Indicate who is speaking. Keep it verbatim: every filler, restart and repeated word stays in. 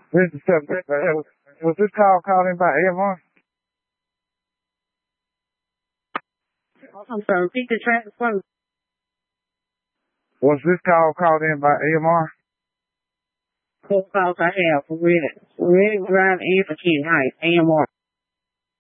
Speaker 1: This is stuff. Uh, was this call called in by A M R?
Speaker 2: I'm sorry, repeat the transfer.
Speaker 1: Was this call called in by A M R?
Speaker 2: Phone calls I have for Red. Red Drive and for King Heights, A M R.